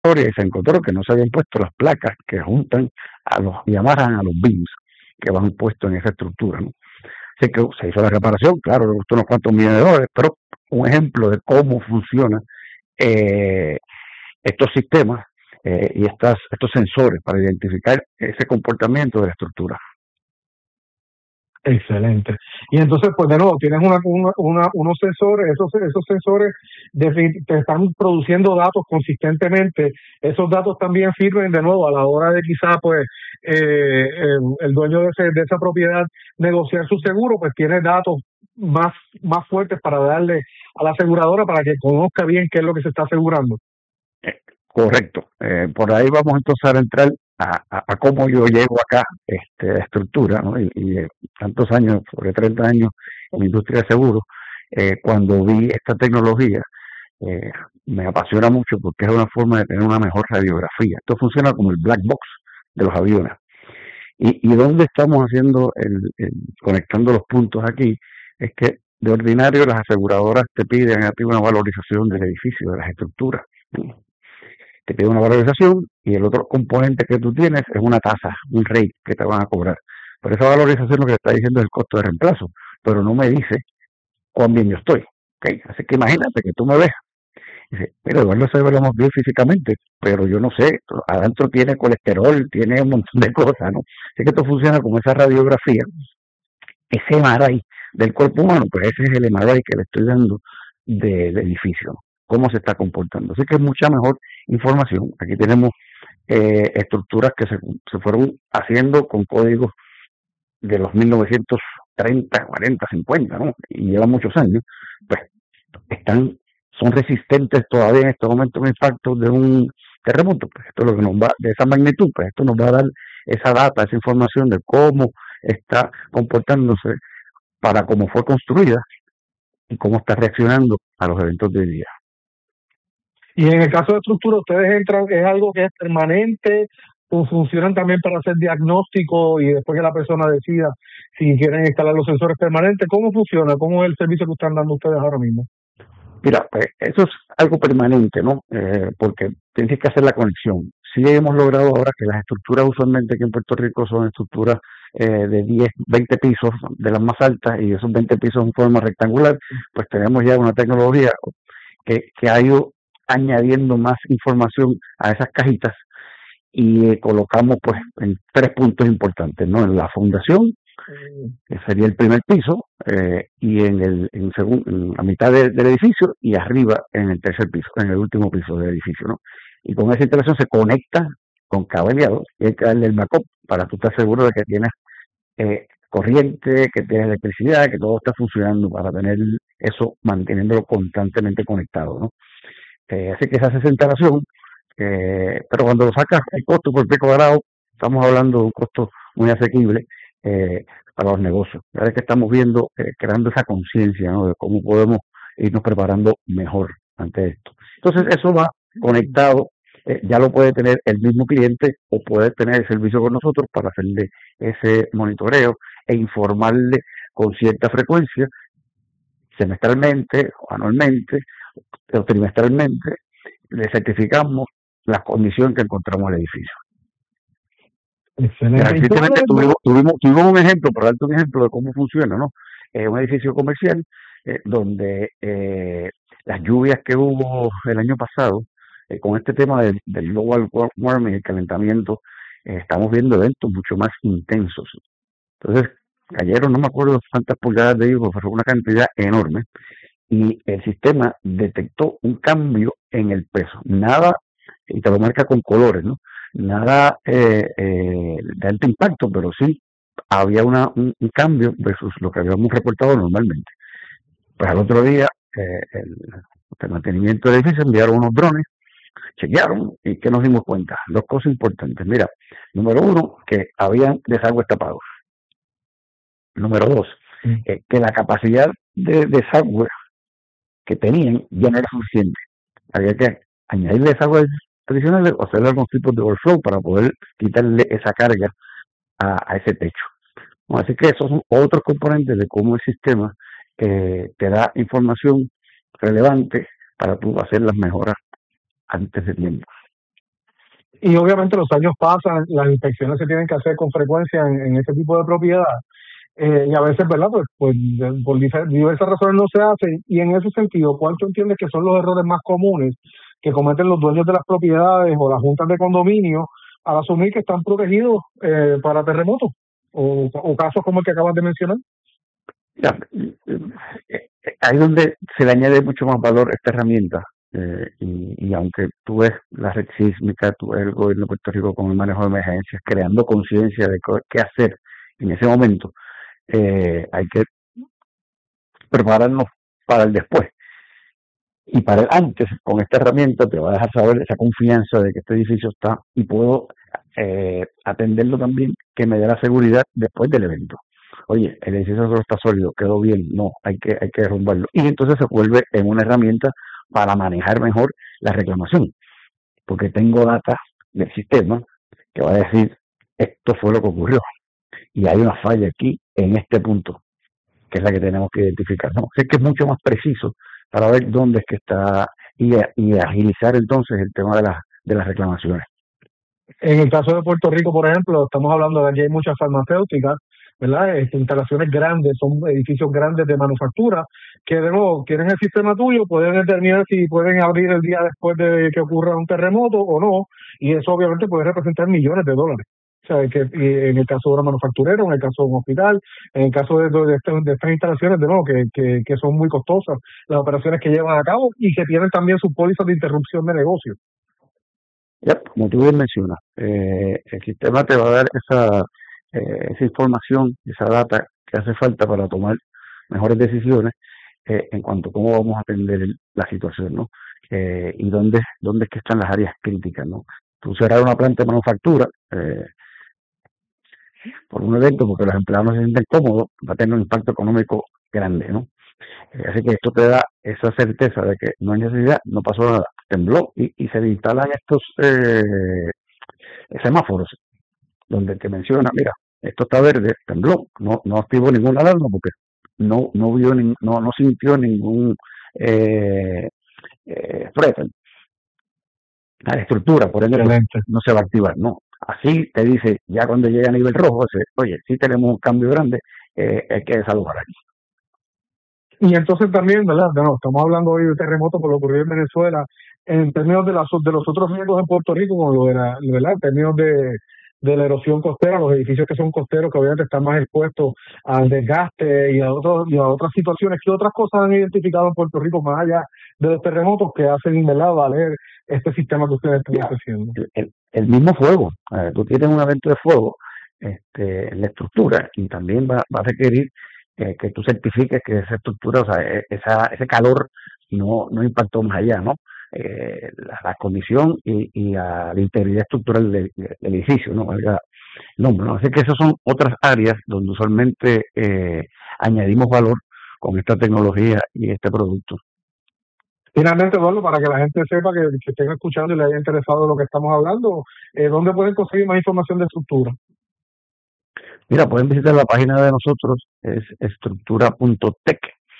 y se encontró que no se habían puesto las placas que juntan y amarran a los beams que van puestos en esa estructura, ¿no? Así que se hizo la reparación, claro, le costó unos cuantos millones de dólares, pero un ejemplo de cómo funciona eh, estos sistemas y estos sensores para identificar ese comportamiento de la estructura. Excelente. Y entonces, pues de nuevo, tienes unos sensores, esos sensores te están produciendo datos consistentemente. Esos datos también sirven de nuevo a la hora de quizá, pues, el dueño de esa propiedad negociar su seguro, pues tiene datos más fuertes para darle a la aseguradora para que conozca bien qué es lo que se está asegurando. Correcto. Por ahí vamos entonces a entrar a cómo yo llego acá, estructura, ¿no? Y tantos años, sobre 30 años en la industria de seguros, cuando vi esta tecnología, me apasiona mucho porque es una forma de tener una mejor radiografía. Esto funciona como el black box de los aviones. ¿Y dónde estamos haciendo conectando los puntos aquí? Es que de ordinario las aseguradoras te piden a ti una valorización del edificio, de las estructuras, ¿no? Te pide una valorización y el otro componente que tú tienes es una tasa, un rate que te van a cobrar. Pero esa valorización lo que está diciendo es el costo de reemplazo, pero no me dice cuán bien yo estoy. ¿Okay? Así que imagínate que tú me ves y dices, mira, Eduardo se ve bien físicamente, pero yo no sé, adentro tiene colesterol, tiene un montón de cosas, ¿no? Así que esto funciona como esa radiografía, ese MRI del cuerpo humano, pues ese es el MRI que le estoy dando del edificio, ¿no? Cómo se está comportando. Así que es mucha mejor información. Aquí tenemos estructuras que se fueron haciendo con códigos de los 1930, 40, 50, ¿no? Y llevan muchos años, pues son resistentes todavía en este momento a un impacto de un terremoto. Pues esto es lo que nos va, de esa magnitud, pues esto nos va a dar esa data, esa información de cómo está comportándose para cómo fue construida y cómo está reaccionando a los eventos del día. Y en el caso de estructura, ustedes entran, ¿es algo que es permanente o funcionan también para hacer diagnóstico y después que la persona decida si quieren instalar los sensores permanentes? ¿Cómo funciona? ¿Cómo es el servicio que están dando ustedes ahora mismo? Mira, pues eso es algo permanente, ¿no? Porque tienes que hacer la conexión. Sí hemos logrado ahora que las estructuras usualmente aquí en Puerto Rico son estructuras de 10, 20 pisos, de las más altas, y esos 20 pisos en forma rectangular, pues tenemos ya una tecnología que ha ido añadiendo más información a esas cajitas y colocamos pues en 3 puntos importantes, ¿no? En la fundación, que sería el primer piso, y en la mitad del edificio y arriba en el tercer piso, en el último piso del edificio, ¿no? Y con esa instalación se conecta con cableado y hay que darle el backup para tú estar seguro de que tienes corriente, que tienes electricidad, que todo está funcionando para tener eso, manteniéndolo constantemente conectado, ¿no? Así que se hace esa instalación, pero cuando lo sacas el costo por pie cuadrado, estamos hablando de un costo muy asequible para los negocios. Ya es que estamos viendo, creando esa conciencia, ¿no? De cómo podemos irnos preparando mejor ante esto. Entonces eso va conectado, ya lo puede tener el mismo cliente o puede tener el servicio con nosotros para hacerle ese monitoreo e informarle con cierta frecuencia, semestralmente o anualmente o trimestralmente, le certificamos la condición que encontramos en el edificio. Excelente. Recientemente tuvimos un ejemplo, por darte un ejemplo de cómo funciona, ¿no? Un edificio comercial donde las lluvias que hubo el año pasado, con este tema del global warming, el calentamiento, estamos viendo eventos mucho más intensos. Entonces, cayeron, no me acuerdo cuántas pulgadas de lluvia, pero fue una cantidad enorme. Y el sistema detectó un cambio en el peso. Nada, y te lo marca con colores, ¿no? Nada de alto impacto, pero sí había un cambio versus lo que habíamos reportado normalmente. Pues al otro día, el mantenimiento del edificio enviaron unos drones, chequearon y ¿qué nos dimos cuenta? Dos cosas importantes. Mira, número uno, que había desagües tapados. Número dos, que la capacidad de desagüe que tenían ya no era suficiente. Había que añadirle desagües adicionales o hacer algunos tipos de overflow para poder quitarle esa carga a ese techo. Bueno, así que esos son otros componentes de cómo el sistema te da información relevante para tú hacer las mejoras antes de tiempo. Y obviamente los años pasan, las inspecciones se tienen que hacer con frecuencia en ese tipo de propiedad. Y a veces, ¿verdad? Por diversas razones no se hacen. Y en ese sentido, ¿cuál tú entiendes que son los errores más comunes que cometen los dueños de las propiedades o las juntas de condominio al asumir que están protegidos para terremotos o casos como el que acabas de mencionar? Ya, ahí donde se le añade mucho más valor a esta herramienta. Y aunque tú ves la red sísmica, tú ves el gobierno de Puerto Rico con el manejo de emergencias, creando conciencia de qué hacer en ese momento, hay que prepararnos para el después. Y para el antes, con esta herramienta te va a dejar saber esa confianza de que este edificio está y puedo atenderlo también, que me dé la seguridad después del evento. Oye, el edificio solo está sólido, quedó bien, no, hay que derrumbarlo. Y entonces se vuelve en una herramienta para manejar mejor la reclamación, porque tengo data del sistema que va a decir, esto fue lo que ocurrió, y hay una falla aquí en este punto, que es la que tenemos que identificar. No, sé que es mucho más preciso para ver dónde es que está y agilizar entonces el tema de las reclamaciones. En el caso de Puerto Rico, por ejemplo, estamos hablando de que hay muchas farmacéuticas, ¿verdad? Instalaciones grandes, son edificios grandes de manufactura, que de nuevo quieren el sistema tuyo, pueden determinar si pueden abrir el día después de que ocurra un terremoto o no, y eso obviamente puede representar millones de dólares. O sea, que en el caso de una manufacturera, en el caso de un hospital, en el caso de estas instalaciones, de nuevo, que son muy costosas, las operaciones que llevan a cabo y que tienen también sus pólizas de interrupción de negocio. Ya, como tú bien mencionas, el sistema te va a dar esa información, esa data que hace falta para tomar mejores decisiones en cuanto a cómo vamos a atender la situación, ¿no? Y dónde es que están las áreas críticas, ¿no? Tú cerrar una planta de manufactura por un evento, porque los empleados no se sienten cómodos, va a tener un impacto económico grande, ¿no? Así que esto te da esa certeza de que no hay necesidad, no pasó nada, tembló y se instalan estos semáforos donde te menciona, mira, esto está verde, tembló, no activó ninguna alarma porque no vio no sintió ningún threat. La estructura, por ende, no se va a activar, no. Así te dice, ya cuando llega a nivel rojo, oye, sí tenemos un cambio grande, hay que desalojar aquí. Y entonces también, ¿verdad? No, estamos hablando hoy de terremoto por lo que ocurrió en Venezuela, en términos de los otros riesgos en Puerto Rico, como lo de ¿verdad? En términos de la erosión costera, los edificios que son costeros, que obviamente están más expuestos al desgaste y a otras situaciones. ¿Qué otras cosas han identificado en Puerto Rico, más allá de los terremotos, que hacen, ¿verdad?, valer este sistema que ustedes están ofreciendo? El mismo fuego. Tú tienes un evento de fuego en la estructura y también va a requerir que tú certifiques que esa estructura, o sea, ese calor no impactó más allá, ¿no? La condición y la integridad estructural del edificio, ¿no? Valga el nombre, ¿no? Así que esas son otras áreas donde usualmente añadimos valor con esta tecnología y este producto. Finalmente, Eduardo, para que la gente sepa que estén escuchando y le haya interesado lo que estamos hablando, ¿dónde pueden conseguir más información de estructura? Mira, pueden visitar la página de nosotros, es estructura.tech.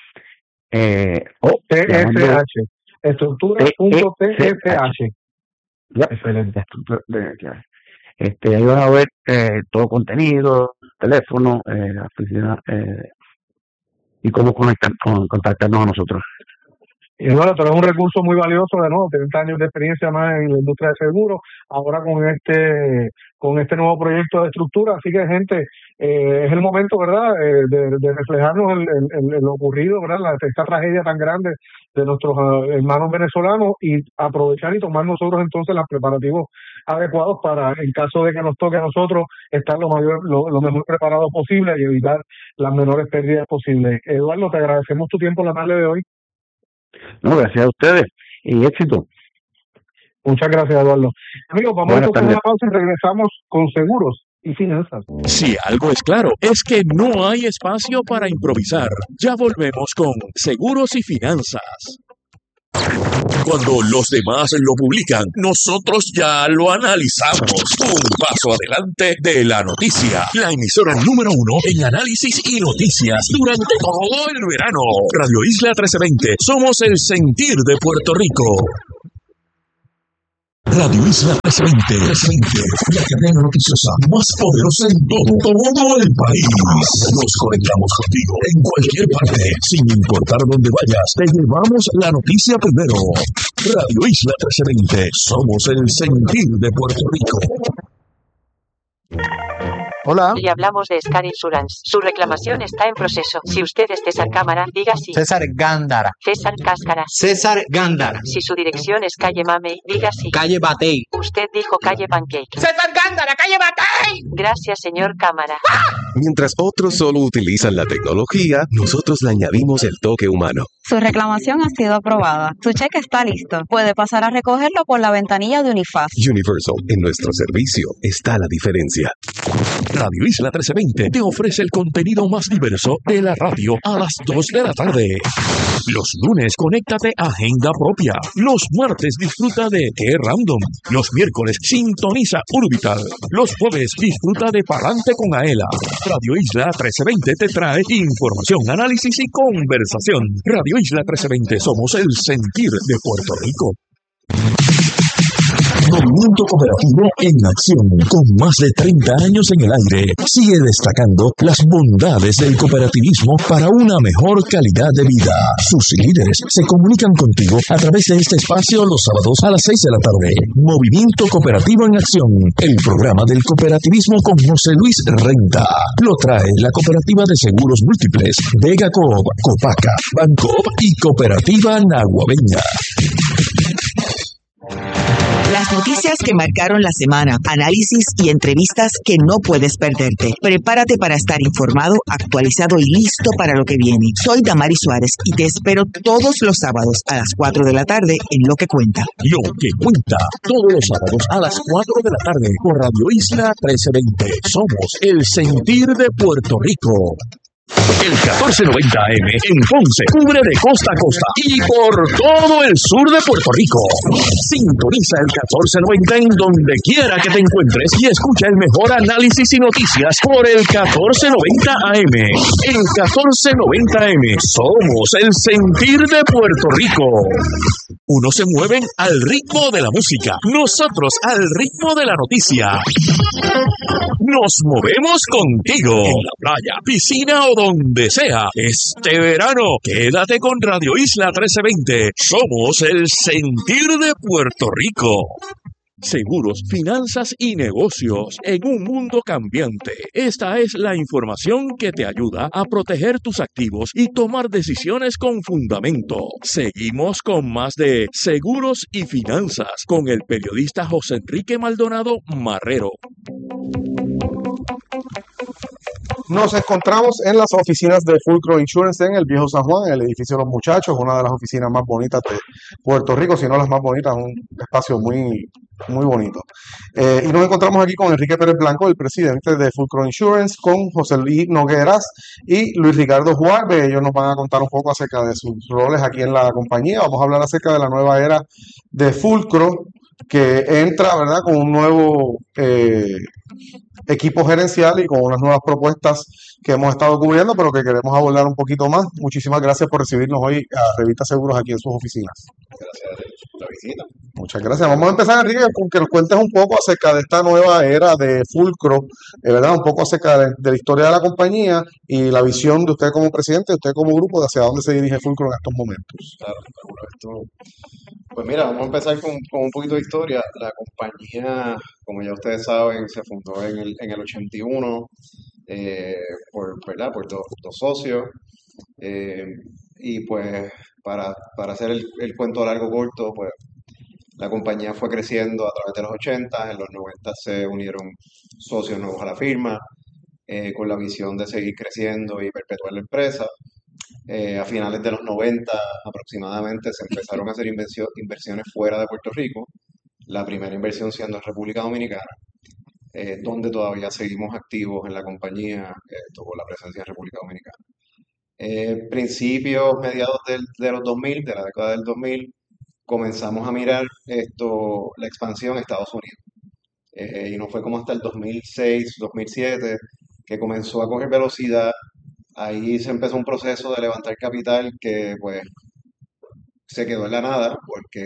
O TSH. Estructura.tsh. Excelente. Ahí van a ver todo contenido, teléfono, la oficina y cómo contactarnos a nosotros. Y bueno, pero es un recurso muy valioso, de nuevo, 30 años de experiencia más en la industria de seguros, ahora con este nuevo proyecto de estructura. Así que, gente, es el momento, ¿verdad?, de reflejarnos en lo ocurrido, ¿verdad?, esta tragedia tan grande de nuestros hermanos venezolanos, y aprovechar y tomar nosotros entonces los preparativos adecuados para, en caso de que nos toque a nosotros, estar lo mejor preparados posible y evitar las menores pérdidas posibles. Eduardo, te agradecemos tu tiempo en la tarde de hoy. No, gracias a ustedes y éxito. Muchas gracias, Eduardo. Amigos, vamos a hacer una pausa y regresamos con seguros y finanzas. Si algo es claro, es que no hay espacio para improvisar. Ya volvemos con seguros y finanzas. Cuando los demás lo publican, nosotros ya lo analizamos. Un paso adelante de la noticia. La emisora número 1 en análisis y noticias durante todo el verano. Radio Isla 1320. Somos el sentir de Puerto Rico. Radio Isla 1320, la cadena noticiosa más poderosa en todo el país. Nos conectamos contigo en cualquier parte, sin importar dónde vayas. Te llevamos la noticia primero. Radio Isla 1320, somos el sentir de Puerto Rico. Hola. Le hablamos de Scar Insurance. Su reclamación está en proceso. Si usted es César Cámara, diga sí. César Gándara. César Cáscara. César Gándara. Si su dirección es calle Mamey, diga sí. Calle Batey. Usted dijo calle Pancake. César Gándara, calle Batey. Gracias, señor Cámara. Mientras otros solo utilizan la tecnología, nosotros le añadimos el toque humano. Su reclamación ha sido aprobada. Su cheque está listo. Puede pasar a recogerlo por la ventanilla de Unifaz. Universal, en nuestro servicio está la diferencia. Radio Isla 1320 te ofrece el contenido más diverso de la radio a las 2 de la tarde. Los lunes, conéctate a Agenda Propia. Los martes, disfruta de Qué Random. Los miércoles, sintoniza Urbital. Los jueves, disfruta de Palante con Aela. Radio Isla 1320 te trae información, análisis y conversación. Radio Isla 1320, somos el sentir de Puerto Rico. Movimiento Cooperativo en acción, con más de 30 años en el aire, sigue destacando las bondades del cooperativismo para una mejor calidad de vida. Sus líderes se comunican contigo a través de este espacio los sábados a las 6 de la tarde. Movimiento Cooperativo en acción, el programa del cooperativismo con José Luis Renta. Lo trae la Cooperativa de Seguros Múltiples, Vega Coop, Copaca, Bancoop y Cooperativa Naguabeña. Las noticias que marcaron la semana, análisis y entrevistas que no puedes perderte. Prepárate para estar informado, actualizado y listo para lo que viene. Soy Damari Suárez y te espero todos los sábados a las 4 de la tarde en Lo que Cuenta. Lo que Cuenta, todos los sábados a las 4 de la tarde por Radio Isla 1320. Somos el sentir de Puerto Rico. El 1490 AM en Ponce cubre de costa a costa y por todo el sur de Puerto Rico. Sintoniza el 1490 en donde quiera que te encuentres y escucha el mejor análisis y noticias por el 1490 AM. El 1490 AM, somos el sentir de Puerto Rico. Unos se mueven al ritmo de la música, nosotros al ritmo de la noticia. Nos movemos contigo en la playa, piscina o donde sea. Este verano, quédate con Radio Isla 1320. Somos el sentir de Puerto Rico. Seguros, finanzas y negocios en un mundo cambiante. Esta es la información que te ayuda a proteger tus activos y tomar decisiones con fundamento. Seguimos con más de Seguros y Finanzas con el periodista José Enrique Maldonado Marrero. Nos encontramos en las oficinas de Fulcro Insurance en el Viejo San Juan, en el edificio de los Muchachos, una de las oficinas más bonitas de Puerto Rico, si no las más bonitas, un espacio muy bonito. Y nos encontramos aquí con Enrique Pérez Blanco, el presidente de Fulcro Insurance, con José Luis Nogueras y Luis Ricardo Juárez. Ellos nos van a contar un poco acerca de sus roles aquí en la compañía. Vamos a hablar acerca de la nueva era de Fulcro, que entra, ¿verdad?, con un nuevo equipo gerencial y con unas nuevas propuestas que hemos estado cubriendo, pero que queremos abordar un poquito más. Muchísimas gracias por recibirnos hoy a Revista Seguros aquí en sus oficinas. Gracias por la visita. Muchas gracias. Vamos a empezar, Enrique, con que nos cuentes un poco acerca de esta nueva era de Fulcro, ¿verdad? Un poco acerca de la historia de la compañía y la visión de usted como presidente, de usted como grupo, de hacia dónde se dirige Fulcro en estos momentos. Claro, pues mira, vamos a empezar con un poquito de historia. La compañía, como ya ustedes saben, se fundó en el 81 ¿verdad? Por dos socios. Y pues para hacer el cuento largo corto, pues la compañía fue creciendo a través de los 80, en los 90 se unieron socios nuevos a la firma, con la visión de seguir creciendo y perpetuar la empresa. A finales de los 90 aproximadamente se empezaron a hacer inversiones fuera de Puerto Rico, la primera inversión siendo en República Dominicana, donde todavía seguimos activos en la compañía, con la presencia en República Dominicana. Principios, mediados de los 2000, de la década del 2000, comenzamos a mirar la expansión a Estados Unidos. Y no fue como hasta el 2006, 2007, que comenzó a coger velocidad. Ahí se empezó un proceso de levantar capital que pues se quedó en la nada porque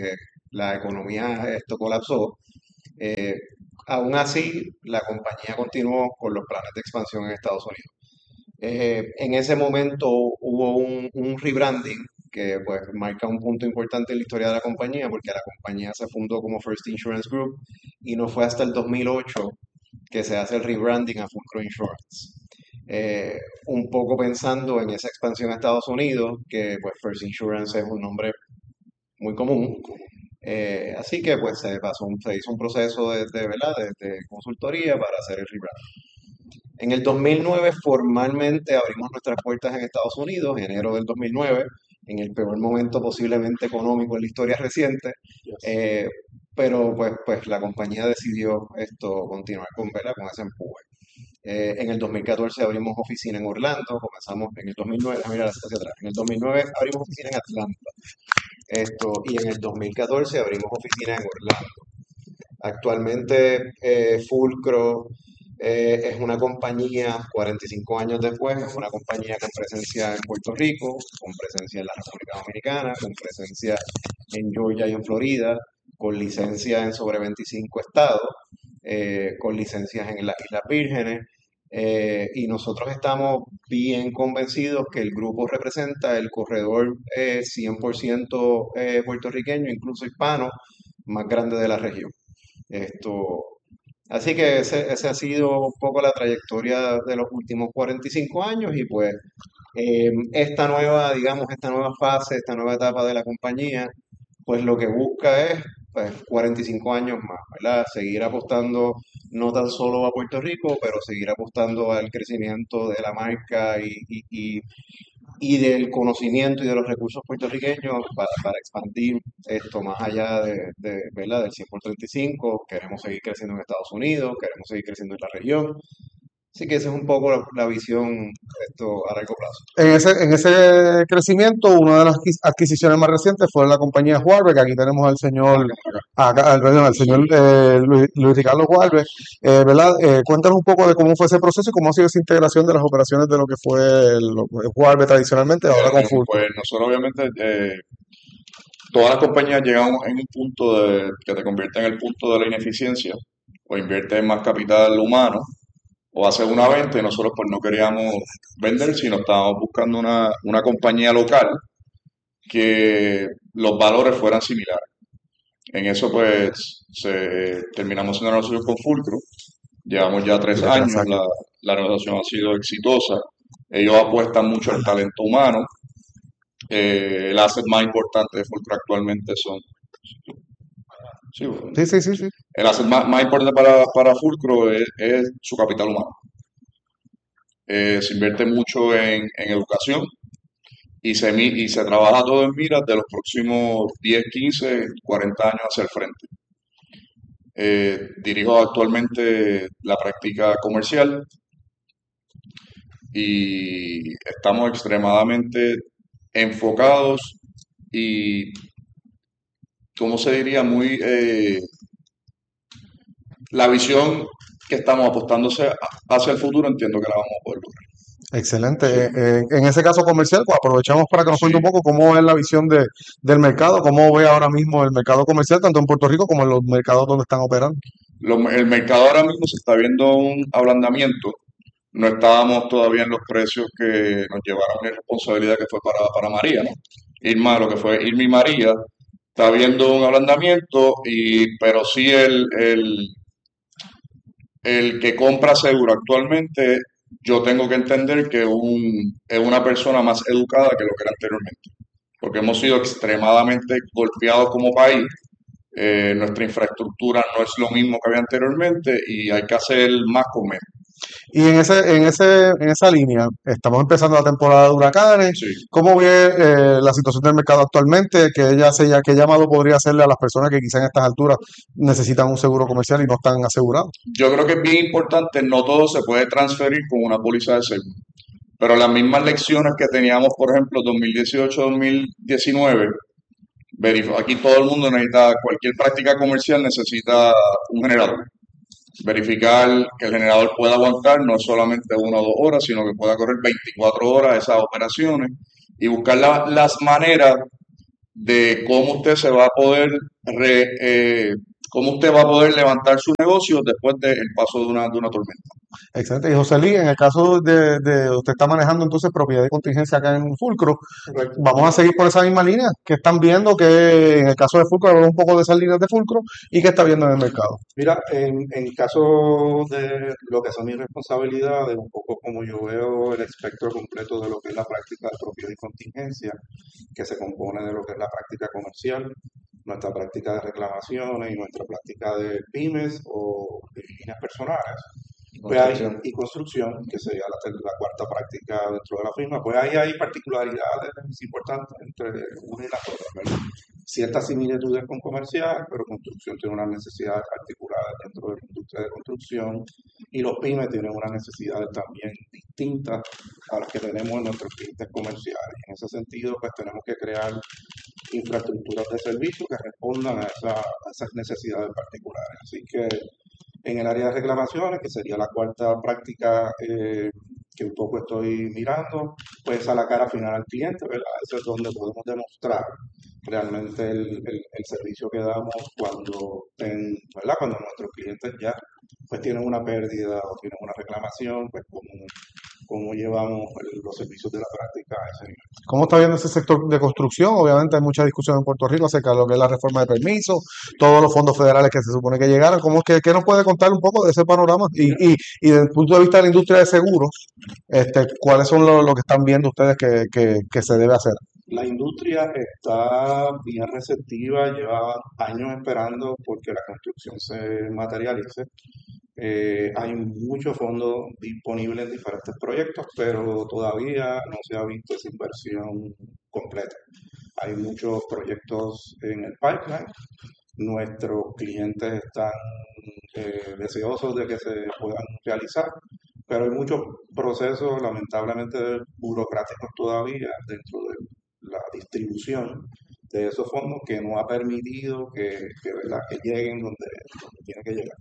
la economía esto colapsó. Eh, Aún así, la compañía continuó con los planes de expansión en Estados Unidos. En ese momento hubo un rebranding que pues marca un punto importante en la historia de la compañía porque la compañía se fundó como First Insurance Group y no fue hasta el 2008 que se hace el rebranding a Fulcro Insurance. Un poco pensando en esa expansión a Estados Unidos, que pues First Insurance es un nombre muy común. Así que pues se hizo un proceso ¿verdad? de consultoría para hacer el rebranding. En el 2009 formalmente abrimos nuestras puertas en Estados Unidos, enero del 2009, en el peor momento posiblemente económico en la historia reciente. Pero pues la compañía decidió continuar ¿verdad? Con ese empuje. En el 2014 abrimos oficina en Orlando, comenzamos en el 2009, mira hacia atrás, en el 2009 abrimos oficina en Atlanta, y en el 2014 abrimos oficina en Orlando. Actualmente Fulcro es una compañía, 45 años después, es una compañía con presencia en Puerto Rico, con presencia en la República Dominicana, con presencia en Georgia y en Florida, con licencia en sobre 25 estados, con licencias en las Islas Vírgenes, y nosotros estamos bien convencidos que el grupo representa el corredor 100% puertorriqueño, incluso hispano, más grande de la región. Así que ese ha sido un poco la trayectoria de los últimos 45 años y pues esta nueva, digamos, esta nueva fase, esta nueva etapa de la compañía, pues lo que busca es pues 45 años más, ¿verdad? Seguir apostando no tan solo a Puerto Rico, pero seguir apostando al crecimiento de la marca y del conocimiento y de los recursos puertorriqueños para expandir esto más allá ¿verdad? Del 100 por 35. Queremos seguir creciendo en Estados Unidos, queremos seguir creciendo en la región. Así que esa es un poco la visión a largo plazo. En ese crecimiento, una de las adquisiciones más recientes fue la compañía Huarbe, aquí tenemos al señor, al señor Luis Ricardo Huarbe, ¿verdad? Cuéntanos un poco de cómo fue ese proceso y cómo ha sido esa integración de las operaciones de lo que fue el Huarbe tradicionalmente, ahora con Fulcro. Pues nosotros obviamente, todas las compañías llegan en un punto que te convierte en el punto de la ineficiencia, o invierte en más capital humano, o hacer una venta, y nosotros pues no queríamos vender, sino estábamos buscando una compañía local que los valores fueran similares. En eso pues terminamos una negociación con Fulcro, llevamos ya 3 años, la negociación ha sido exitosa, ellos apuestan mucho al talento humano, el asset más importante de Fulcro actualmente son... Sí. El asset más importante para Fulcro es su capital humano. Se invierte mucho en educación y se trabaja todo en miras de los próximos 10, 15, 40 años hacia el frente. Dirijo actualmente la práctica comercial y estamos extremadamente enfocados y, ¿cómo se diría? Muy... la visión que estamos apostándose hacia el futuro, entiendo que la vamos a poder lograr. Excelente. En ese caso comercial, pues aprovechamos para que nos cuente un poco cómo es la visión del mercado, cómo ve ahora mismo el mercado comercial, tanto en Puerto Rico como en los mercados donde están operando. El mercado ahora mismo se está viendo un ablandamiento. No estábamos todavía en los precios que nos llevaron la responsabilidad que fue para María, ¿no? Irma, lo que fue Irma y María, está viendo un ablandamiento, pero sí el que compra seguro actualmente, yo tengo que entender que es una persona más educada que lo que era anteriormente, porque hemos sido extremadamente golpeados como país. Nuestra infraestructura no es lo mismo que había anteriormente y hay que hacer más con menos. Y en esa línea, estamos empezando la temporada de huracanes. Sí. ¿Cómo ve la situación del mercado actualmente? ¿Qué llamado podría hacerle a las personas que quizás en estas alturas necesitan un seguro comercial y no están asegurados? Yo creo que es bien importante, no todo se puede transferir con una póliza de seguro, pero las mismas lecciones que teníamos, por ejemplo, 2018-2019, aquí todo el mundo necesita, cualquier práctica comercial necesita un generador. Verificar que el generador pueda aguantar no solamente 1 o 2 horas, sino que pueda correr 24 horas esas operaciones y buscar las maneras de cómo usted se va a poder cómo usted va a poder levantar su negocio después del paso de una tormenta. Excelente. Y José Lee, en el caso de usted está manejando entonces propiedad de contingencia acá en Fulcro, vamos a seguir por esa misma línea que están viendo que en el caso de Fulcro, hablamos un poco de esas líneas de Fulcro y que está viendo en el mercado. Mira, en caso de lo que son mis responsabilidades, un poco como yo veo el espectro completo de lo que es la práctica de propiedad y contingencia, que se compone de lo que es la práctica comercial, nuestra práctica de reclamaciones y nuestra práctica de pymes o de líneas personales. Y construcción, que sería la cuarta práctica dentro de la firma, pues ahí hay particularidades importantes entre una y la otra, ¿verdad? Ciertas similitudes con comercial, pero construcción tiene unas necesidades particulares dentro de la industria de construcción y los pymes tienen unas necesidades también distintas a las que tenemos en nuestros clientes comerciales. En ese sentido, pues tenemos que crear infraestructuras de servicio que respondan a esas necesidades particulares. Así que en el área de reclamaciones, que sería la cuarta práctica que un poco estoy mirando, pues a la cara final al cliente, ¿verdad? Eso es donde podemos demostrar realmente el servicio que damos ¿verdad? Cuando nuestros clientes ya pues tienen una pérdida o tienen una reclamación, pues cómo llevamos los servicios de la práctica a ese nivel. ¿Cómo está viendo ese sector de construcción? Obviamente hay mucha discusión en Puerto Rico acerca de lo que es la reforma de permisos, todos los fondos federales que se supone que llegaron. ¿Qué nos puede contar un poco de ese panorama? Y desde el punto de vista de la industria de seguros, ¿cuáles son lo que están viendo ustedes que se debe hacer? La industria está bien receptiva, lleva años esperando porque la construcción se materialice. Hay muchos fondos disponibles en diferentes proyectos, pero todavía no se ha visto esa inversión completa. Hay muchos proyectos en el pipeline. Nuestros clientes están deseosos de que se puedan realizar, pero hay muchos procesos lamentablemente burocráticos todavía dentro de la distribución de esos fondos que no ha permitido ¿verdad? Que lleguen donde tienen que llegar.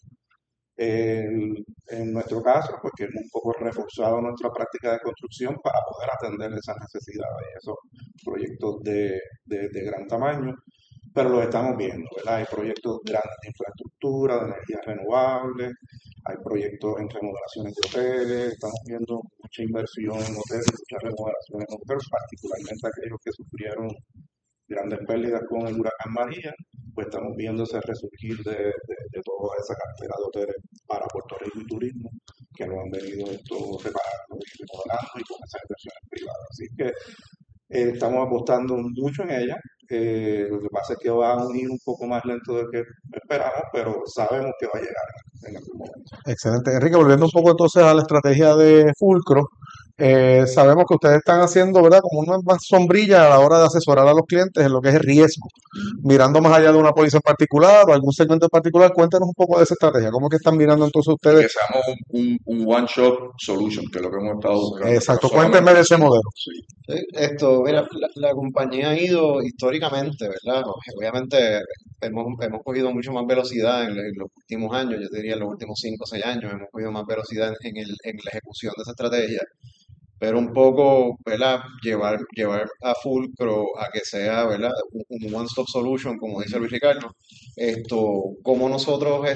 En nuestro caso, pues que hemos un poco reforzado nuestra práctica de construcción para poder atender esas necesidades y esos proyectos de gran tamaño, pero los estamos viendo, ¿verdad? Hay proyectos grandes de infraestructura, de energías renovables, hay proyectos en remodelaciones de hoteles, estamos viendo mucha inversión en hoteles, muchas remodelaciones en hoteles, particularmente aquellos que sufrieron grandes pérdidas con el huracán María, pues estamos viendo ese resurgir de toda esa cartera de hoteles para Puerto Rico y turismo que nos han venido reparando y remodelando y con esas inversiones privadas. Así que estamos apostando mucho en ella. Lo que pasa es que va a unir un poco más lento de que esperamos, pero sabemos que va a llegar en algún momento. Excelente. Enrique, volviendo un poco entonces a la estrategia de Fulcro, sabemos que ustedes están haciendo, ¿verdad?, como una más sombrilla a la hora de asesorar a los clientes en lo que es el riesgo, mirando más allá de una póliza en particular o algún segmento en particular. Cuéntanos un poco de esa estrategia. ¿Cómo que están mirando entonces ustedes? Que seamos un one-shop solution, que es lo que hemos estado buscando. Exacto, cuéntenme de ese modelo. Sí. Mira, la compañía ha ido históricamente, ¿verdad? Obviamente hemos cogido mucho más velocidad en los últimos años, yo diría en los últimos 5 o 6 años, hemos cogido más velocidad en la ejecución de esa estrategia. Pero un poco, ¿verdad? Llevar a Fulcro a que sea, ¿verdad? Un one-stop solution, como dice Luis Ricardo. Cómo nosotros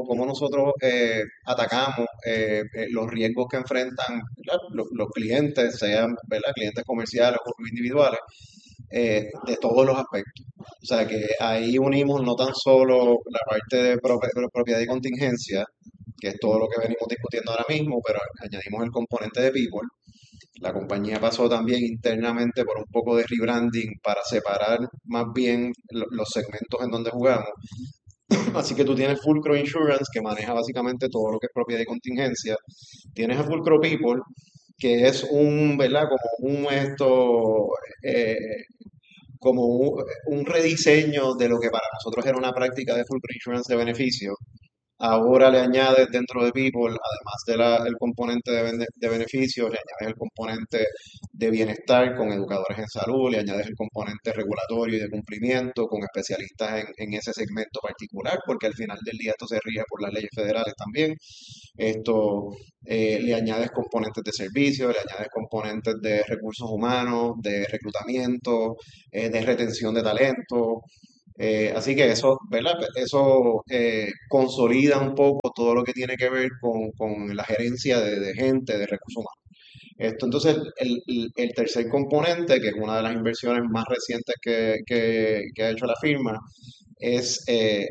atacamos los riesgos que enfrentan, ¿verdad? Los clientes, sean, ¿verdad? Clientes comerciales o individuales, de todos los aspectos. O sea que ahí unimos no tan solo la parte de propiedad y contingencia, que es todo lo que venimos discutiendo ahora mismo, pero añadimos el componente de people. La compañía pasó también internamente por un poco de rebranding para separar más bien los segmentos en donde jugamos. Así que tú tienes Fulcro Insurance, que maneja básicamente todo lo que es propiedad y contingencia. Tienes a Fulcro People, que es ¿verdad? Como un rediseño de lo que para nosotros era una práctica de Fulcro Insurance de beneficio, Ahora le añades dentro de People, además del componente de beneficios, le añades el componente de bienestar con educadores en salud, le añades el componente regulatorio y de cumplimiento con especialistas en ese segmento particular, porque al final del día esto se rige por las leyes federales también. Le añades componentes de servicio, le añades componentes de recursos humanos, de reclutamiento, de retención de talento. Así que eso, ¿verdad? Eso consolida un poco todo lo que tiene que ver con la gerencia de gente, de recursos humanos. Entonces, el tercer componente, que es una de las inversiones más recientes que ha hecho la firma, es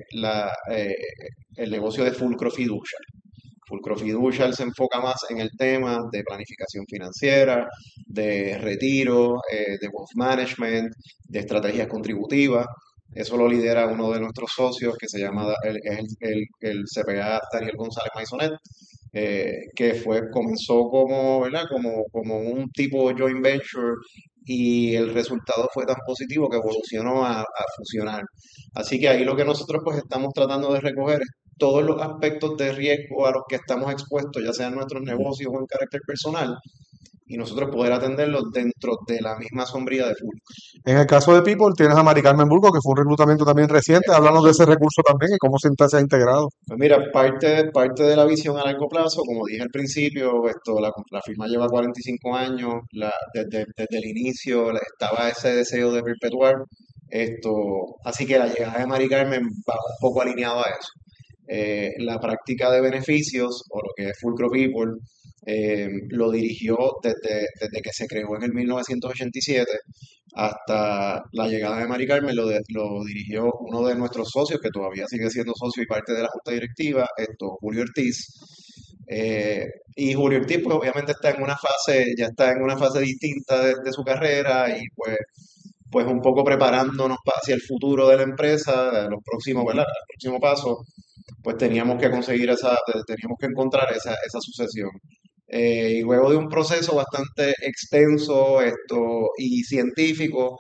el negocio de Fulcro Fiducial. Fulcro Fiducial se enfoca más en el tema de planificación financiera, de retiro, de wealth management, de estrategias contributivas. Eso lo lidera uno de nuestros socios que se llama el CPA Daniel González Maisonet, que comenzó como, ¿verdad? Como un tipo joint venture y el resultado fue tan positivo que evolucionó a fusionar. Así que ahí lo que nosotros pues estamos tratando de recoger es todos los aspectos de riesgo a los que estamos expuestos, ya sea en nuestros negocios o en carácter personal, y nosotros poder atenderlos dentro de la misma sombría de Fulcro. En el caso de People, tienes a Mari Carmen Burgos, que fue un reclutamiento también reciente. Háblanos de ese recurso también y cómo se ha integrado. Pues mira, parte de la visión a largo plazo, como dije al principio, la firma lleva 45 años, desde el inicio estaba ese deseo de perpetuar así que la llegada de Mari Carmen va un poco alineado a eso. La práctica de beneficios, o lo que es Fulcro People, lo dirigió desde que se creó en el 1987 hasta la llegada de Mari Carmen, lo dirigió uno de nuestros socios, que todavía sigue siendo socio y parte de la junta directiva, Julio Ortiz. Y Julio Ortiz, pues obviamente ya está en una fase distinta de su carrera y pues un poco preparándonos hacia el futuro de la empresa, los próximos, ¿verdad? El próximo paso, pues teníamos que encontrar esa sucesión. Y luego de un proceso bastante extenso y científico,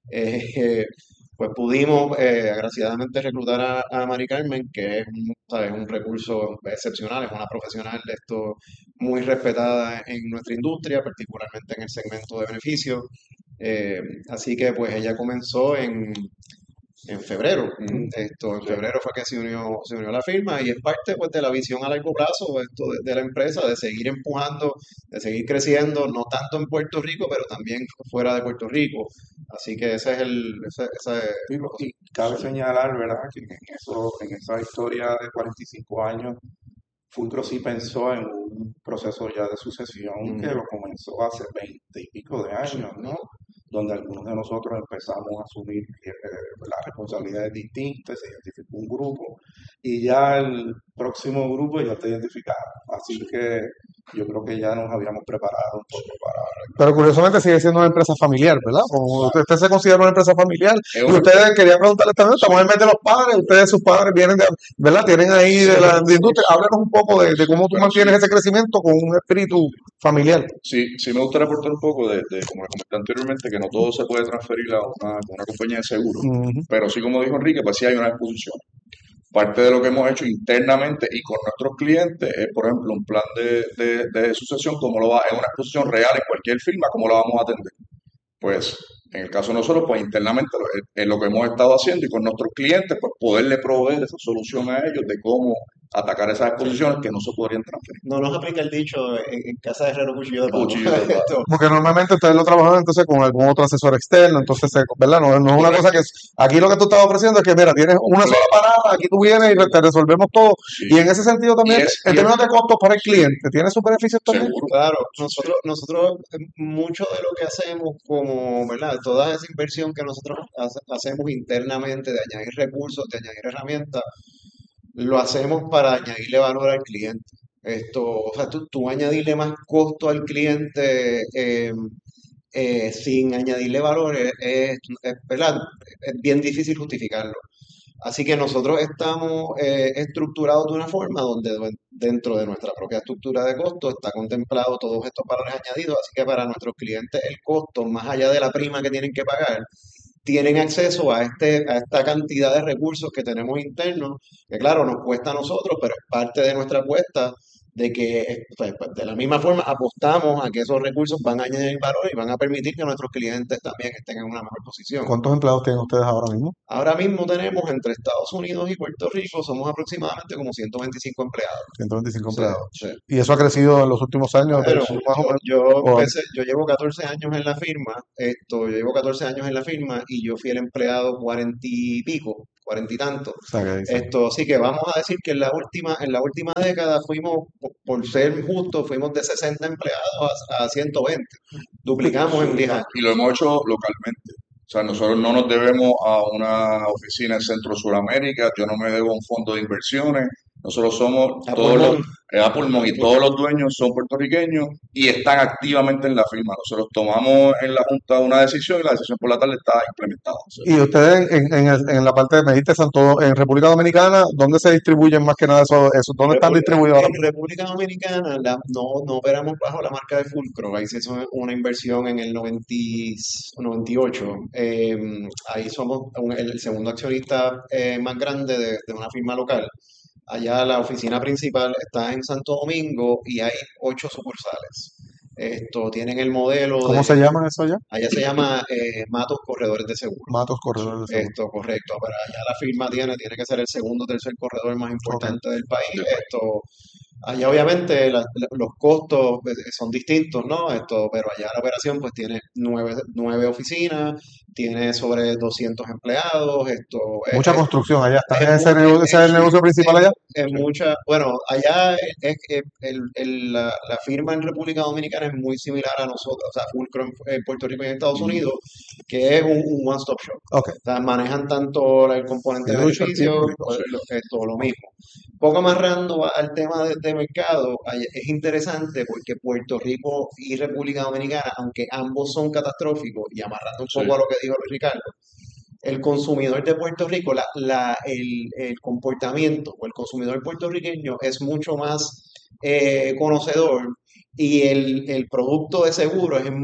pues pudimos agraciadamente reclutar a Mari Carmen, que es ¿sabes? Un recurso excepcional, es una profesional muy respetada en nuestra industria, particularmente en el segmento de beneficios. Así que pues ella comenzó en febrero. En febrero fue que se unió a la firma y es parte pues de la visión a largo plazo de la empresa, de seguir empujando, de seguir creciendo, no tanto en Puerto Rico, pero también fuera de Puerto Rico. Así que ese es y cabe señalar, ¿verdad?, que en esa historia de 45 años, Fulcro sí pensó en un proceso ya de sucesión que lo comenzó hace 20 y pico de años, ¿no? Donde algunos de nosotros empezamos a asumir las responsabilidades distintas, se identificó un grupo y ya el próximo grupo ya está identificado. Así que yo creo que ya nos habíamos preparado un poco para... Pero curiosamente sigue siendo una empresa familiar, ¿verdad? Como usted se considera una empresa familiar. Y ustedes, quería preguntarles también, estamos en mente de los padres, ustedes, sus padres vienen de, ¿verdad? Tienen ahí de la industria. Háblanos un poco de cómo tú mantienes ese crecimiento con un espíritu familiar. Sí, me gustaría aportar un poco de como le comenté anteriormente, que no todo se puede transferir a una compañía de seguro, pero sí, como dijo Enrique, pues sí hay una exposición. Parte de lo que hemos hecho internamente y con nuestros clientes es, por ejemplo, un plan de sucesión, es una exposición real en cualquier firma, cómo lo vamos a atender. Pues, en el caso de nosotros, pues internamente es lo que hemos estado haciendo y con nuestros clientes, pues poderle proveer esa solución a ellos de cómo atacar esas exposiciones que no se podrían transferir. No nos aplica el dicho en casa de herrero cuchillo de palo. Porque normalmente ustedes lo trabajan entonces con algún otro asesor externo, entonces, ¿verdad? No es una cosa que... Aquí lo que tú estás ofreciendo es que, mira, tienes una sola parada, aquí tú vienes y te resolvemos todo. Sí. Y en ese sentido también, en términos de costos para el cliente, ¿tiene sus beneficios también? Seguro. Claro, nosotros mucho de lo que hacemos como, ¿verdad? Toda esa inversión que nosotros hacemos internamente de añadir recursos, de añadir herramientas, lo hacemos para añadirle valor al cliente. O sea, tú añadirle más costo al cliente sin añadirle valor ¿verdad? Es bien difícil justificarlo. Así que nosotros estamos estructurados de una forma donde dentro de nuestra propia estructura de costo está contemplado todos estos valores añadidos. Así que para nuestros clientes el costo, más allá de la prima que tienen que pagar, tienen acceso a esta cantidad de recursos que tenemos internos, que claro, nos cuesta a nosotros, pero es parte de nuestra apuesta de que pues, de la misma forma apostamos a que esos recursos van a añadir valor y van a permitir que nuestros clientes también estén en una mejor posición. ¿Cuántos empleados tienen ustedes ahora mismo? Ahora mismo tenemos entre Estados Unidos y Puerto Rico, somos aproximadamente como 125 empleados. 125 Sí, empleados. sí. ¿Y eso ha crecido en los últimos años? Bueno, Más o menos. yo llevo 14 años en la firma, yo llevo 14 años en la firma y yo fui el empleado 40 y pico, 40 y tanto. O sea, que dice, Sí que vamos a decir que en la última década fuimos, por ser justos, fuimos de 60 empleados a 120. Duplicamos en 10 años. Y lo hemos hecho localmente. O sea, nosotros no nos debemos a una oficina en Centro Suramérica, yo no me debo a un fondo de inversiones, nosotros somos A todos pulmón. a pulmón y todos los dueños son puertorriqueños y están activamente en la firma. Nosotros tomamos en la Junta una decisión y la decisión por la tarde está implementada. O sea, y ustedes en la parte, me dijiste, en República Dominicana, ¿dónde se distribuyen más que nada eso? ¿Dónde están distribuidos ahora En República Dominicana no operamos bajo la marca de Fulcro, ahí se hizo una inversión en el 98. Ahí somos el segundo accionista más grande de una firma local. Allá la oficina principal está en Santo Domingo y hay 8 sucursales. Tienen el modelo ¿Cómo se llama eso allá? allá se llama Matos Corredores de Seguro. Matos Corredores de Seguro. Correcto, pero allá la firma tiene que ser el segundo o tercer corredor más importante del país. Allá obviamente los costos son distintos, ¿no? Pero allá la operación pues tiene 9 oficinas, tiene sobre 200 empleados, Mucha construcción allá. ¿Están en ese es el sí, negocio principal allá? bueno, allá la firma en República Dominicana es muy similar a nosotros, o sea, Fulcro en Puerto Rico y en Estados Unidos, que es un one-stop shop. Ok. O sea, manejan tanto el componente de beneficio, lo mismo. Poco amarrando al tema de mercado, es interesante porque Puerto Rico y República Dominicana, aunque ambos son catastróficos, y amarrando un poco a lo que dijo Luis Ricardo, el consumidor de Puerto Rico, el comportamiento o el consumidor puertorriqueño es mucho más conocedor y el producto de seguro es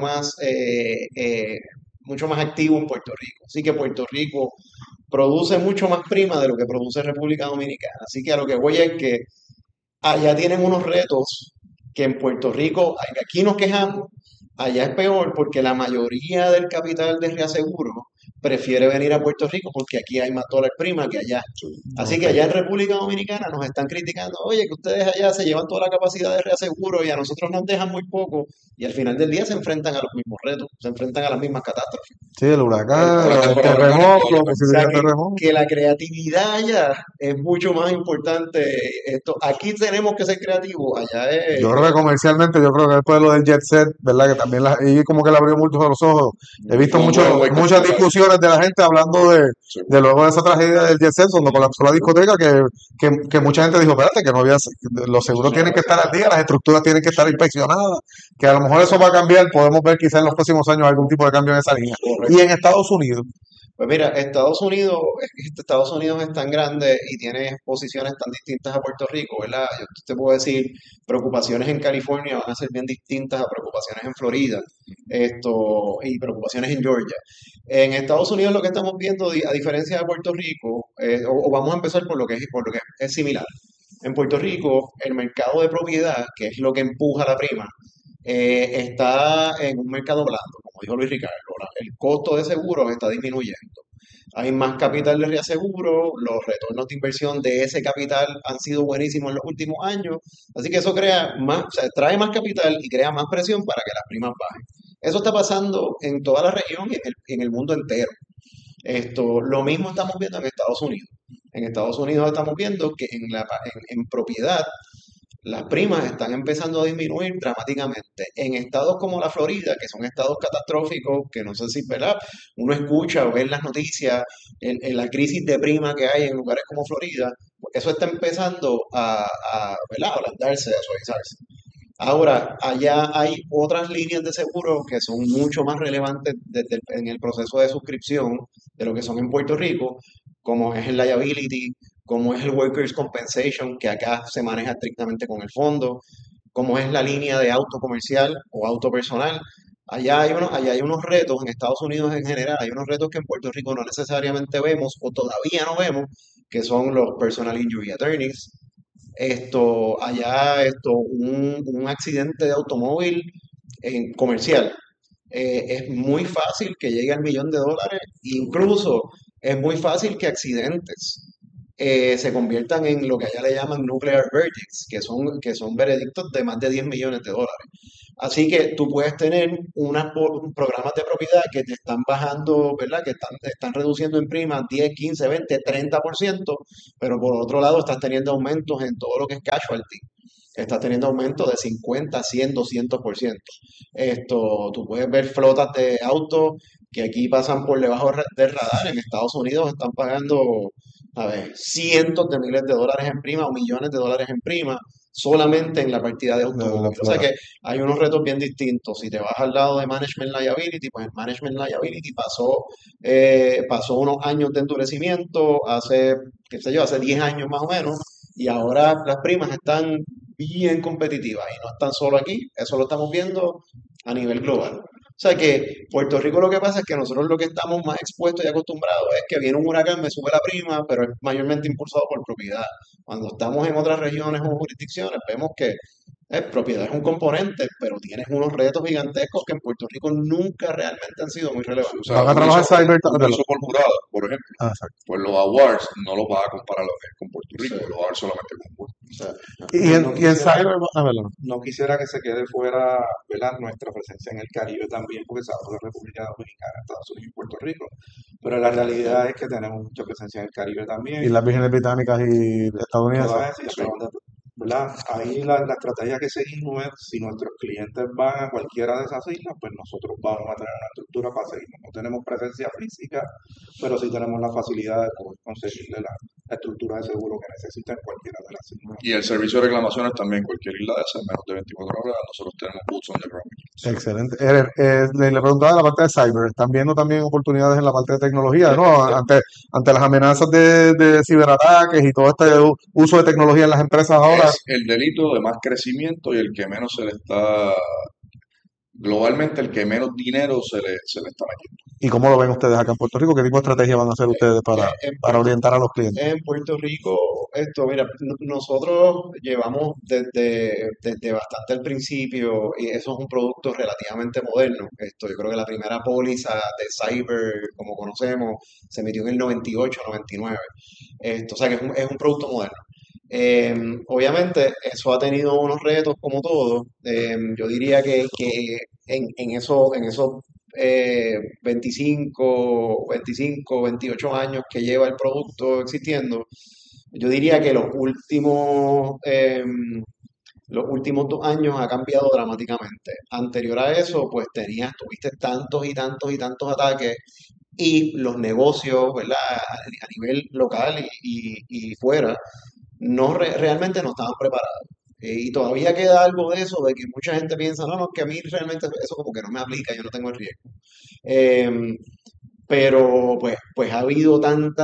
mucho más activo en Puerto Rico. Así que Puerto Rico produce mucho más prima de lo que produce República Dominicana. Así que a lo que voy es que allá tienen unos retos que en Puerto Rico, aquí nos quejamos, allá es peor porque la mayoría del capital de reaseguro prefiere venir a Puerto Rico porque aquí hay más dólar prima que allá. Así que allá en República Dominicana nos están criticando, oye, que ustedes allá se llevan toda la capacidad de reaseguro y a nosotros nos dejan muy poco y al final del día se enfrentan a los mismos retos, se enfrentan a las mismas catástrofes. Sí, el huracán, el terremoto, O sea, que la creatividad allá es mucho más importante. Aquí tenemos que ser creativos, allá es... Yo creo que comercialmente, yo creo que después de lo del Jet Set, ¿verdad? Que también y como que le abrió mucho a los ojos. He visto muchas discusiones de la gente hablando de luego de esa tragedia del Jet Set, cuando colapsó la discoteca, que mucha gente dijo, espérate, que no había, los seguros tienen que estar al día, las estructuras tienen que estar inspeccionadas, que a lo mejor eso va a cambiar, podemos ver quizás en los próximos años algún tipo de cambio en esa línea. Y en Estados Unidos. Pues mira, Estados Unidos es tan grande y tiene posiciones tan distintas a Puerto Rico, ¿verdad? Yo te puedo decir, preocupaciones en California van a ser bien distintas a preocupaciones en Florida, y preocupaciones en Georgia. En Estados Unidos lo que estamos viendo, a diferencia de Puerto Rico, o vamos a empezar por lo que es similar. En Puerto Rico, el mercado de propiedad, que es lo que empuja la prima, está en un mercado blando, como dijo Luis Ricardo. El costo de seguros está disminuyendo. Hay más capital de reaseguro, los retornos de inversión de ese capital han sido buenísimos en los últimos años, así que eso trae más capital y crea más presión para que las primas bajen. Eso está pasando en toda la región y en el mundo entero. Lo mismo estamos viendo en Estados Unidos. En Estados Unidos estamos viendo que en propiedad las primas están empezando a disminuir dramáticamente. En estados como la Florida, que son estados catastróficos, que no sé si, ¿verdad? Uno escucha o ve en las noticias en la crisis de prima que hay en lugares como Florida, pues eso está empezando ¿verdad? A ablandarse, a suavizarse. Ahora, allá hay otras líneas de seguro que son mucho más relevantes en el proceso de suscripción de lo que son en Puerto Rico, como es el liability, como es el workers' compensation, que acá se maneja estrictamente con el fondo, como es la línea de auto comercial o auto personal. allá hay unos retos, en Estados Unidos en general, hay unos retos que en Puerto Rico no necesariamente vemos o todavía no vemos, que son los personal injury attorneys. Un accidente de automóvil en comercial. Es muy fácil que llegue al $1.000.000, incluso es muy fácil que accidentes se conviertan en lo que allá le llaman nuclear verdicts, que son veredictos de más de $10 millones. Así que tú puedes tener programas de propiedad que te están bajando, ¿verdad? Que están reduciendo en prima 10, 15, 20, 30%, pero por otro lado estás teniendo aumentos en todo lo que es casualty. Estás teniendo aumentos de 50, 100, 200%. Tú puedes ver flotas de autos que aquí pasan por debajo del radar. En Estados Unidos están pagando, a ver, cientos de miles de dólares en prima o millones de dólares en prima solamente en la partida de automóviles. O sea que hay unos retos bien distintos. Si te vas al lado de Management Liability, pues el Management Liability pasó unos años de endurecimiento, qué sé yo, hace 10 años más o menos, y ahora las primas están bien competitivas y no están solo aquí, eso lo estamos viendo a nivel global. O sea que Puerto Rico lo que pasa es que nosotros lo que estamos más expuestos y acostumbrados es que viene un huracán, me sube la prima, pero es mayormente impulsado por propiedad. Cuando estamos en otras regiones o jurisdicciones, vemos que propiedad es un componente, pero tienes unos retos gigantescos que en Puerto Rico nunca realmente han sido muy relevantes. O sea, Van a trabajar cyber. un juicio por jurado, por ejemplo. Exacto. Pues los awards no los vas a comparar con Puerto Rico, los awards solamente con Puerto Rico. O sea, Y en, no y en quisiera, cyber, a verlo. no quisiera que se quede fuera, ¿verdad?, nuestra presencia en el Caribe también, porque sabemos de República Dominicana, Estados Unidos y Puerto Rico. Pero la realidad es que tenemos mucha presencia en el Caribe también. Y las Vírgenes Británicas y estadounidenses. Todas esas, ¿verdad? Ahí la estrategia que seguimos es, si nuestros clientes van a cualquiera de esas islas, pues nosotros vamos a tener una estructura para seguirnos. No tenemos presencia física, pero sí tenemos la facilidad de poder conseguirle la estructura de seguro que necesita en cualquiera de las islas. Y el servicio de reclamaciones también, cualquier isla de esas, menos de 24 horas, nosotros tenemos boots on the ground. Excelente. Le preguntaba de la parte de cyber. ¿Están viendo también oportunidades en la parte de tecnología, ¿no? Ante las amenazas de ciberataques y todo este uso de tecnología en las empresas ahora. Es el delito de más crecimiento y el que menos globalmente el que menos dinero se le está metiendo. ¿Y cómo lo ven ustedes acá en Puerto Rico? ¿Qué tipo de estrategia van a hacer ustedes para orientar a los clientes? En Puerto Rico, mira, nosotros llevamos desde bastante al principio, y eso es un producto relativamente moderno. Yo creo que la primera póliza de cyber, como conocemos, se emitió en el 98, 99. O sea que es un producto moderno. Obviamente, eso ha tenido unos retos como todo. Yo diría que en esos 25, 28 años que lleva el producto existiendo, yo diría que los últimos 2 años ha cambiado dramáticamente. Anterior a eso, pues tuviste tantos y tantos y tantos ataques y los negocios, ¿verdad? A nivel local y fuera, realmente no estaban preparados. Y todavía queda algo de eso, de que mucha gente piensa, no, que a mí realmente eso como que no me aplica, yo no tengo el riesgo. Pero pues ha habido tanto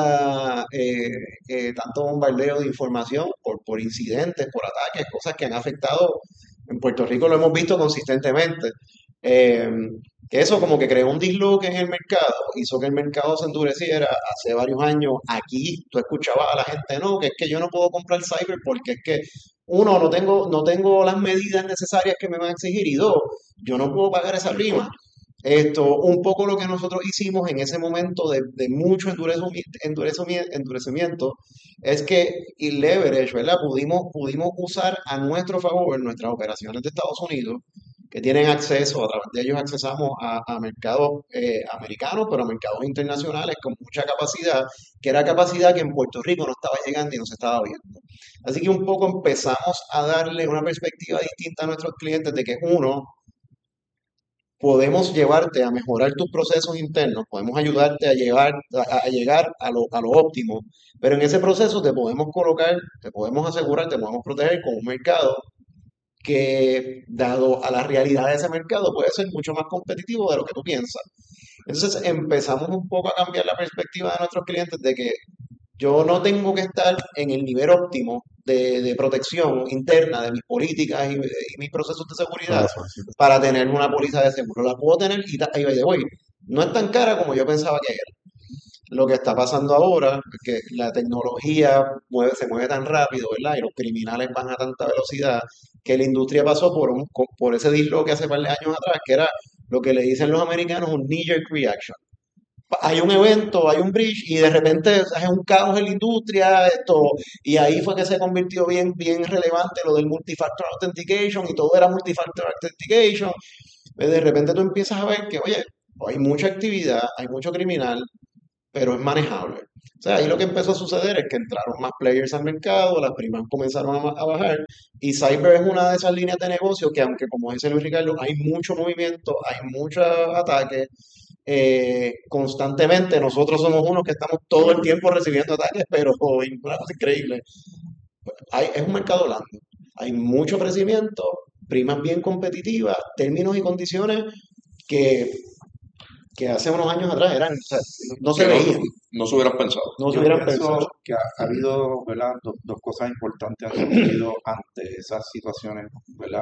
bombardeo de información por incidentes, por ataques, cosas que han afectado. En Puerto Rico lo hemos visto consistentemente. Que eso como que creó un disloque en el mercado, hizo que el mercado se endureciera. Hace varios años aquí tú escuchabas a la gente, no, que es que yo no puedo comprar cyber porque es que uno, no tengo las medidas necesarias que me van a exigir, y dos, yo no puedo pagar esa prima. Un poco lo que nosotros hicimos en ese momento de mucho endurecimiento es que el leverage, ¿verdad? Pudimos usar a nuestro favor nuestras operaciones de Estados Unidos, que tienen acceso, a través de ellos accesamos a mercados americanos, pero a mercados internacionales con mucha capacidad, que era capacidad que en Puerto Rico no estaba llegando y no se estaba viendo. Así que un poco empezamos a darle una perspectiva distinta a nuestros clientes de que uno, podemos llevarte a mejorar tus procesos internos, podemos ayudarte a llegar a lo óptimo, pero en ese proceso te podemos colocar, te podemos asegurar, te podemos proteger con un mercado que, dado a la realidad de ese mercado, puede ser mucho más competitivo de lo que tú piensas. Entonces empezamos un poco a cambiar la perspectiva de nuestros clientes de que Yo no tengo que estar en el nivel óptimo de protección interna de mis políticas y mis procesos de seguridad para tener una póliza de seguro. La puedo tener y by the way, no es tan cara como yo pensaba que era. Lo que está pasando ahora es que la tecnología se mueve tan rápido, ¿verdad? Y los criminales van a tanta velocidad que la industria pasó por ese disloque hace par de años atrás, que era lo que le dicen los americanos un knee-jerk reaction. Hay un evento, hay un breach y de repente es un caos en la industria, y ahí fue que se convirtió bien relevante lo del multifactor authentication y todo era multifactor authentication. De repente tú empiezas a ver que, oye, hay mucha actividad, hay mucho criminal, pero es manejable. O sea, ahí lo que empezó a suceder es que entraron más players al mercado, las primas comenzaron a bajar, y Cyber es una de esas líneas de negocio que, aunque como dice Luis Ricardo, hay mucho movimiento, hay mucho ataque, constantemente nosotros somos unos que estamos todo el tiempo recibiendo ataques, pero una cosa increíble. Es un mercado blando, hay mucho crecimiento, primas bien competitivas, términos y condiciones que hace unos años atrás o sea, no se veían. No se hubieran pensado. No se Yo hubieran pienso pensado. que ha habido, ¿verdad? Dos cosas importantes han sucedido ante esas situaciones, ¿verdad?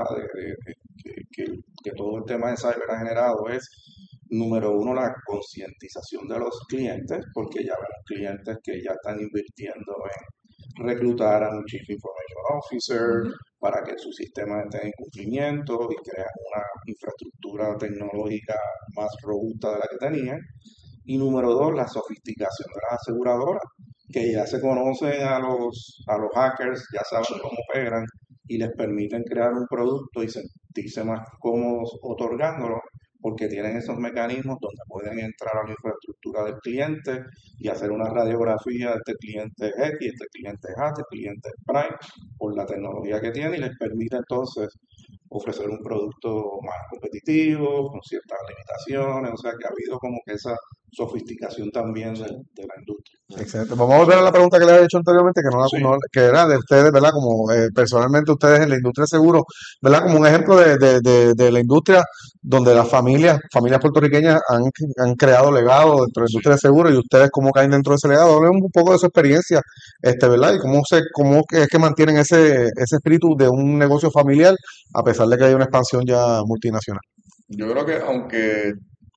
Que todo el tema de cyber ha generado es, número uno, la concientización de los clientes, porque ya vemos clientes que ya están invirtiendo en reclutar a un Chief Information Officer para que su sistema esté en cumplimiento y crean una infraestructura tecnológica más robusta de la que tenían. Y número dos, la sofisticación de las aseguradoras, que ya se conocen a los hackers, ya saben cómo operan y les permiten crear un producto y sentirse más cómodos otorgándolo, porque tienen esos mecanismos donde pueden entrar a la infraestructura del cliente y hacer una radiografía de este cliente X, este cliente Y, este cliente Prime, por la tecnología que tiene y les permite entonces ofrecer un producto más competitivo, con ciertas limitaciones, o sea que ha habido como que esa sofisticación también de la industria. Excelente. Vamos a volver a la pregunta que le había hecho anteriormente, Sí. que era de ustedes, ¿verdad? Como personalmente ustedes en la industria de seguros, ¿verdad? Como un ejemplo de la industria donde las familias puertorriqueñas han creado legado dentro de la industria de seguros y ustedes cómo caen dentro de ese legado. Hablen un poco de su experiencia, ¿verdad? Y cómo es que mantienen ese espíritu de un negocio familiar a pesar de que hay una expansión ya multinacional. Yo creo que aunque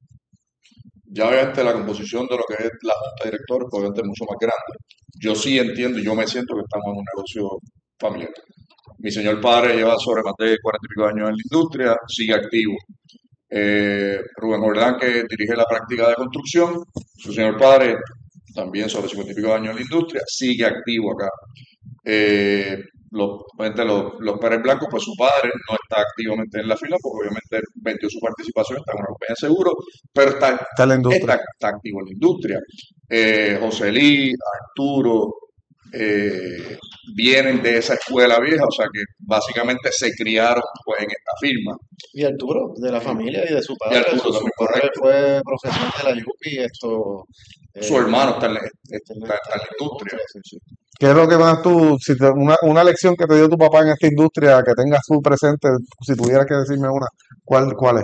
ya obviamente la composición de lo que es la junta de directores pues, obviamente es mucho más grande, yo sí entiendo y yo me siento que estamos en un negocio familiar. Mi señor padre lleva sobre más de 40 y pico años en la industria, sigue activo. Rubén Jordán, que dirige la práctica de construcción, su señor padre también sobre 50 y pico años en la industria, sigue activo acá. Obviamente los Pérez Blancos, pues su padre no está activamente en la fila porque obviamente vendió su participación, está en una compañía de seguro, pero Está en la industria. está activo en la industria. José Lee, Arturo, vienen de esa escuela vieja, o sea que básicamente se criaron pues, en esta firma. Y Arturo, de la familia y de su Y padre. Arturo Su también, padre correcto. fue profesor de la UPI, Su hermano está en la está en industria. sí, sí. ¿Qué es lo que más una lección que te dio tu papá en esta industria que tengas tú presente, si tuvieras que decirme una, ¿cuál es?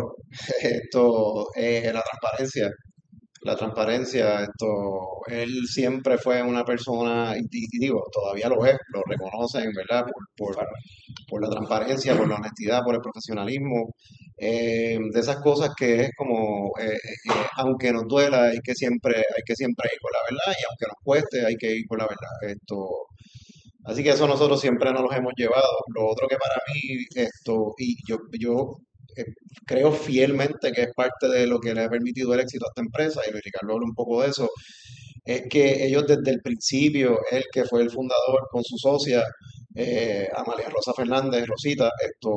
La transparencia. La transparencia, él siempre fue una persona, y digo, todavía lo es, lo reconocen, ¿verdad? Por la transparencia, por la honestidad, por el profesionalismo, de esas cosas que es como, aunque nos duela, hay que siempre ir por la verdad, y aunque nos cueste, hay que ir por la verdad. Así que eso nosotros siempre nos los hemos llevado. Lo otro que para mí, y yo eh, creo fielmente que es parte de lo que le ha permitido el éxito a esta empresa, y Luis Ricardo habla un poco de eso, es que ellos desde el principio, él que fue el fundador con su socia, Amalia Rosa Fernández, Rosita,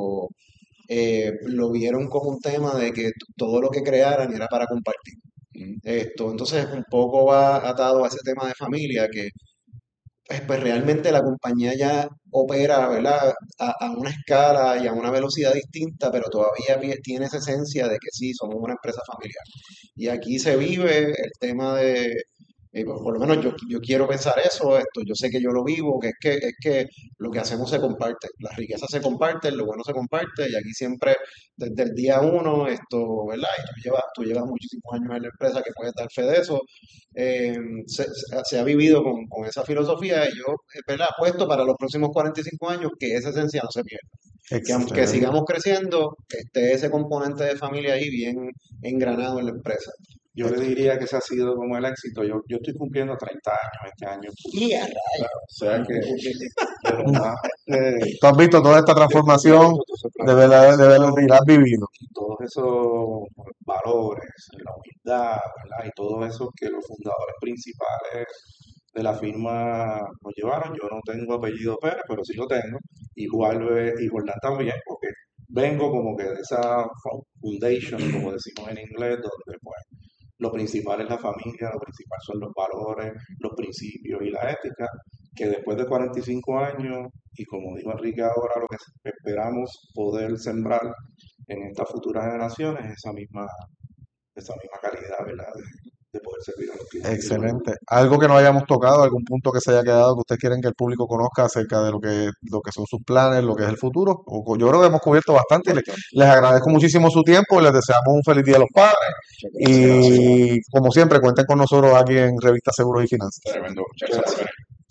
lo vieron como un tema de que todo lo que crearan era para compartir. Entonces un poco va atado a ese tema de familia que pues realmente la compañía ya opera, ¿verdad? A una escala y a una velocidad distinta, pero todavía tiene esa esencia de que sí, somos una empresa familiar. Y aquí se vive el tema de por lo menos yo quiero pensar eso, yo sé que yo lo vivo, que es que lo que hacemos se comparte, las riquezas se comparten, lo bueno se comparte, y aquí siempre, desde el día uno, ¿verdad? Y tú llevas muchísimos años en la empresa que puedes dar fe de eso, se ha vivido con esa filosofía, y yo, ¿verdad? Apuesto para los próximos 45 años que esa esencia no se pierda. Que aunque Excelente. sigamos creciendo, esté ese componente de familia ahí bien engranado en la empresa. Yo le diría que ese ha sido como el éxito. Yo estoy cumpliendo 30 años este año. Y a Claro, o sea que de verdad, Tú has visto toda esta transformación y la has vivido. y todos esos valores, la humildad, ¿verdad? Y todo eso que los fundadores principales de la firma nos llevaron. Yo no tengo apellido Pérez, pero sí lo tengo. Igual y Jordán también, porque vengo como que de esa foundation, como decimos en inglés, donde pues lo principal es la familia, lo principal son los valores, los principios y la ética, que después de 45 años, y como dijo Enrique ahora, lo que esperamos poder sembrar en estas futuras generaciones es esa misma calidad, ¿verdad? De poder servir a los clientes. Excelente. Algo que no hayamos tocado, algún punto que se haya quedado que ustedes quieren que el público conozca acerca de lo que son sus planes, lo que es el futuro. Yo creo que hemos cubierto bastante y les agradezco muchísimo su tiempo, les deseamos un feliz Día de los Padres y como siempre cuenten con nosotros aquí en Revista Seguros y Finanzas. Tremendo. Muchas gracias.